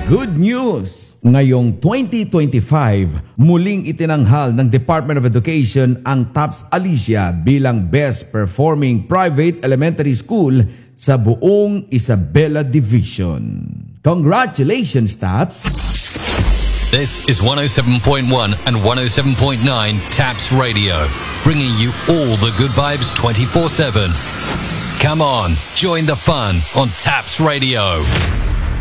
Good news! Ngayong 2025, muling itinanghal ng Department of Education ang TAPS Alicia bilang Best Performing Private Elementary School sa buong Isabela Division. Congratulations, TAPS! This is 107.1 and 107.9 TAPS Radio, bringing you all the good vibes 24/7. Come on, join the fun on TAPS Radio.